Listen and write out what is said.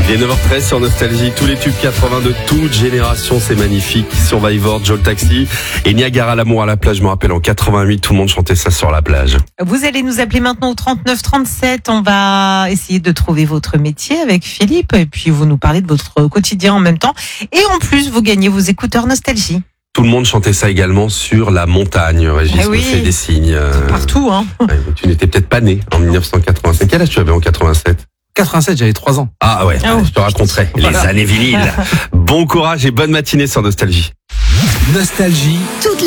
Il est 9h13 sur Nostalgie, tous les tubes 80 de toute génération, c'est magnifique. Survivor, Joe le Taxi et Niagara l'amour à la plage, je me rappelle en 88, tout le monde chantait ça sur la plage. Vous allez nous appeler maintenant au 39 37, on va essayer de trouver votre métier avec Philippe et puis vous nous parlez de votre quotidien en même temps. Et en plus, vous gagnez vos écouteurs Nostalgie. Tout le monde chantait ça également sur la montagne, Régis me fait des signes. Partout, hein. Ouais, tu n'étais peut-être pas né en 1987. Quel âge tu avais en 87 ? 87, j'avais 3 ans. Ah ouais, je te raconterai. Les années viniles. Bon courage et bonne matinée sur Nostalgie. Nostalgie.